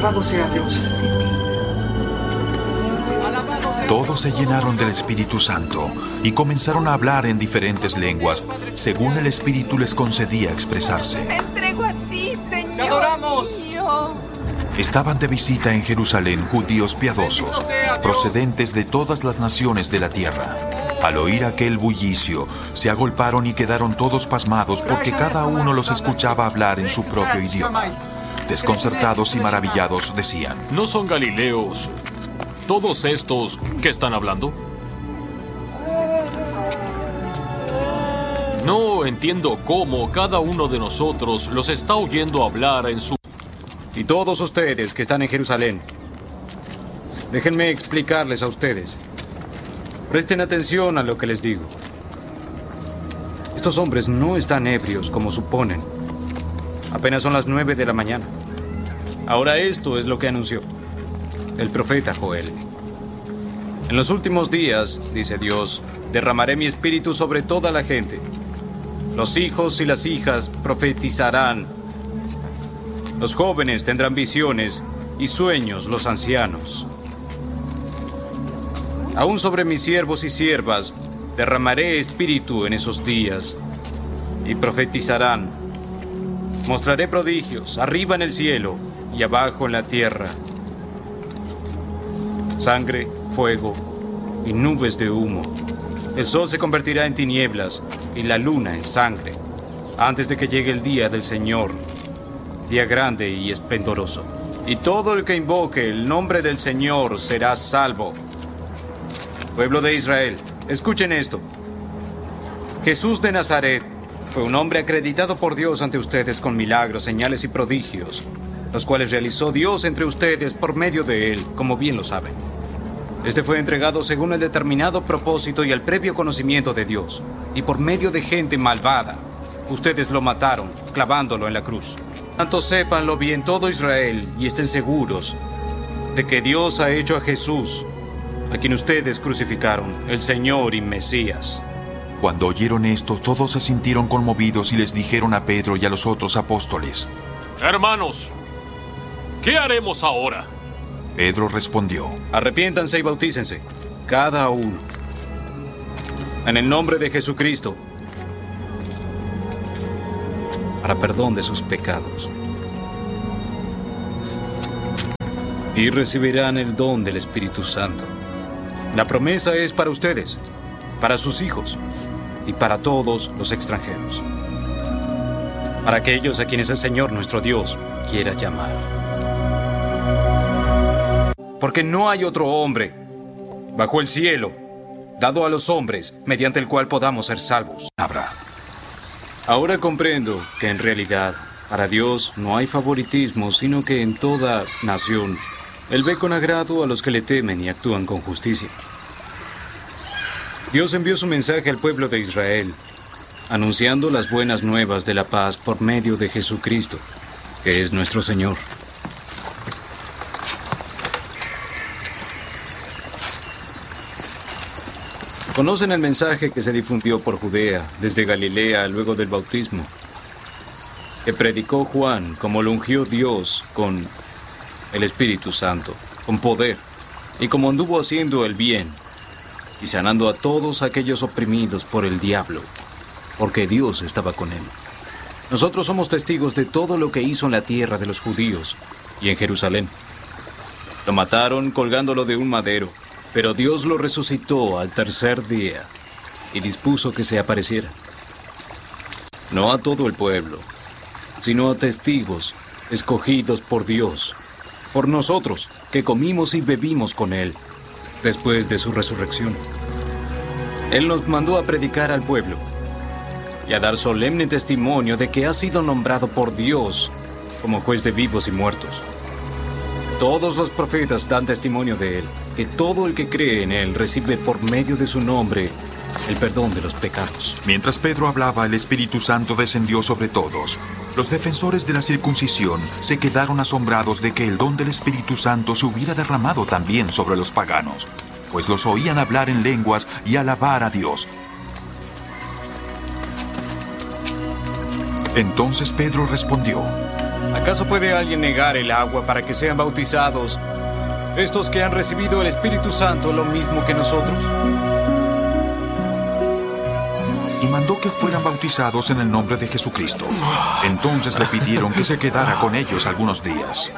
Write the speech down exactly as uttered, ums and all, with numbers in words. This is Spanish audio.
Alabado sea Dios. Todos se llenaron del Espíritu Santo y comenzaron a hablar en diferentes lenguas, según el Espíritu les concedía expresarse. Me entrego a ti, Señor. ¡Te adoramos! Mío. Estaban de visita en Jerusalén judíos piadosos, procedentes de todas las naciones de la tierra. Al oír aquel bullicio, se agolparon y quedaron todos pasmados porque cada uno los escuchaba hablar en su propio idioma. Desconcertados y maravillados decían: ¿No son galileos todos estos que están hablando? No entiendo cómo cada uno de nosotros los está oyendo hablar en su... Y todos ustedes que están en Jerusalén, déjenme explicarles a ustedes. Presten atención a lo que les digo. Estos hombres no están ebrios como suponen. Apenas son las nueve de la mañana. Ahora esto es lo que anunció el profeta Joel. En los últimos días, dice Dios, derramaré mi espíritu sobre toda la gente. Los hijos y las hijas profetizarán. Los jóvenes tendrán visiones y sueños los ancianos. Aún sobre mis siervos y siervas derramaré espíritu en esos días y profetizarán. Mostraré prodigios arriba en el cielo y abajo en la tierra. Sangre, fuego y nubes de humo. El sol se convertirá en tinieblas y la luna en sangre, antes de que llegue el día del Señor, día grande y esplendoroso. Y todo el que invoque el nombre del Señor será salvo. Pueblo de Israel, escuchen esto. Jesús de Nazaret fue un hombre acreditado por Dios ante ustedes con milagros, señales y prodigios, los cuales realizó Dios entre ustedes por medio de él, como bien lo saben. Este fue entregado según el determinado propósito y el previo conocimiento de Dios, y por medio de gente malvada. Ustedes lo mataron, clavándolo en la cruz. Tanto sépanlo bien todo Israel y estén seguros de que Dios ha hecho a Jesús, a quien ustedes crucificaron, el Señor y Mesías. Cuando oyeron esto, todos se sintieron conmovidos y les dijeron a Pedro y a los otros apóstoles: Hermanos, ¿qué haremos ahora? Pedro respondió: Arrepiéntanse y bautícense, cada uno, en el nombre de Jesucristo, para perdón de sus pecados. Y recibirán el don del Espíritu Santo. La promesa es para ustedes, para sus hijos y para todos los extranjeros, para aquellos a quienes el Señor nuestro Dios quiera llamar. Porque no hay otro hombre bajo el cielo dado a los hombres mediante el cual podamos ser salvos. Abra. Ahora comprendo que en realidad para Dios no hay favoritismo, sino que en toda nación Él ve con agrado a los que le temen y actúan con justicia. Dios envió su mensaje al pueblo de Israel, anunciando las buenas nuevas de la paz por medio de Jesucristo, que es nuestro Señor. Conocen el mensaje que se difundió por Judea, desde Galilea, luego del bautismo, que predicó Juan como lo ungió Dios con el Espíritu Santo, con poder, y como anduvo haciendo el bien y sanando a todos aquellos oprimidos por el diablo, porque Dios estaba con él. Nosotros somos testigos de todo lo que hizo en la tierra de los judíos y en Jerusalén. Lo mataron colgándolo de un madero, pero Dios lo resucitó al tercer día y dispuso que se apareciera. No a todo el pueblo, sino a testigos escogidos por Dios, por nosotros que comimos y bebimos con Él después de su resurrección. Él nos mandó a predicar al pueblo y a dar solemne testimonio de que ha sido nombrado por Dios como juez de vivos y muertos. Todos los profetas dan testimonio de Él, que todo el que cree en Él recibe por medio de su nombre el perdón de los pecados. Mientras Pedro hablaba, el Espíritu Santo descendió sobre todos. Los defensores de la circuncisión se quedaron asombrados de que el don del Espíritu Santo se hubiera derramado también sobre los paganos, pues los oían hablar en lenguas y alabar a Dios. Entonces Pedro respondió: ¿Acaso puede alguien negar el agua para que sean bautizados estos que han recibido el Espíritu Santo lo mismo que nosotros? Y mandó que fueran bautizados en el nombre de Jesucristo. Entonces le pidieron que se quedara con ellos algunos días.